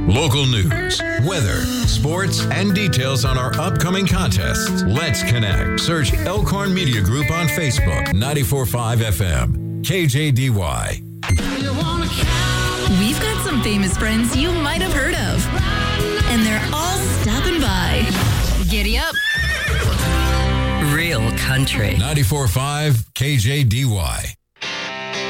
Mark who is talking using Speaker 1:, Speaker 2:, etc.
Speaker 1: Local news, weather, sports, and details on our upcoming contests. Let's connect. Search Elkhorn Media Group on Facebook. 94.5 FM. KJDY.
Speaker 2: We've got some famous friends you might have heard of. And they're all stopping by. Giddy up.
Speaker 3: Real country.
Speaker 1: 94.5 KJDY.